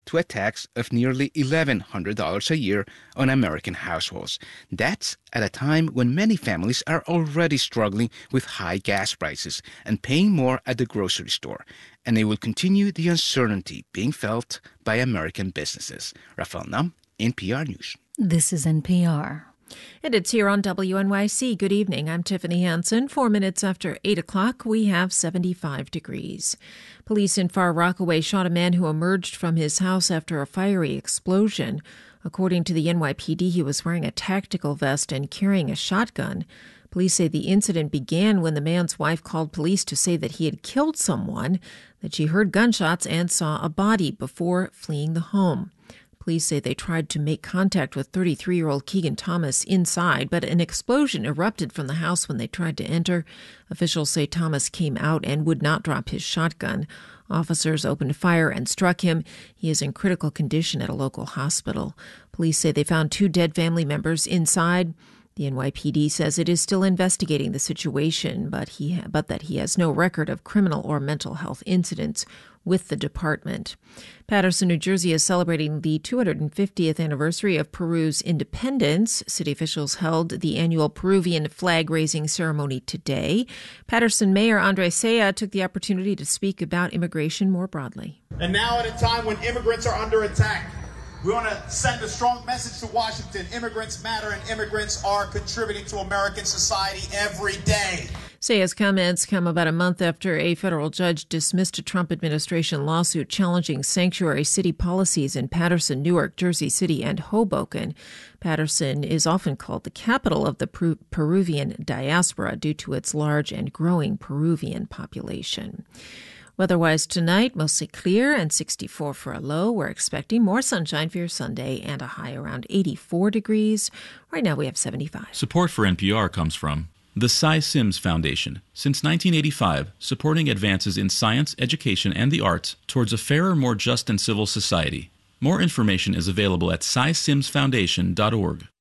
to a tax of nearly $1,100 a year on American households. That's at a time when many families are already struggling with high gas prices and paying more at the grocery store. And it will continue the uncertainty being felt by American businesses. Rafael Nam, NPR News. This is NPR. And it's here on WNYC. Good evening. I'm Tiffany Hansen. 4 minutes after 8 o'clock, we have 75 degrees. Police in Far Rockaway shot a man who emerged from his house after a fiery explosion. According to the NYPD, he was wearing a tactical vest and carrying a shotgun. Police say the incident began when the man's wife called police to say that he had killed someone, that she heard gunshots and saw a body before fleeing the home. Police say they tried to make contact with 33-year-old Keegan Thomas inside, but an explosion erupted from the house when they tried to enter. Officials say Thomas came out and would not drop his shotgun. Officers opened fire and struck him. He is in critical condition at a local hospital. Police say they found 2 dead family members inside. The NYPD says it is still investigating the situation, but that he has no record of criminal or mental health incidents with the department. Paterson, New Jersey is celebrating the 250th anniversary of Peru's independence. City officials held the annual Peruvian flag-raising ceremony today. Paterson Mayor Andres Sea took the opportunity to speak about immigration more broadly. And now at a time when immigrants are under attack, we want to send a strong message to Washington. Immigrants matter, and immigrants are contributing to American society every day. Sea's comments come about a month after a federal judge dismissed a Trump administration lawsuit challenging sanctuary city policies in Paterson, Newark, Jersey City, and Hoboken. Paterson is often called the capital of the Peruvian diaspora due to its large and growing Peruvian population. Weather-wise tonight, mostly clear and 64 for a low. We're expecting more sunshine for your Sunday and a high around 84 degrees. Right now we have 75. Support for NPR comes from the Cy Sims Foundation. Since 1985, supporting advances in science, education, and the arts towards a fairer, more just and civil society. More information is available at cysimsfoundation.org.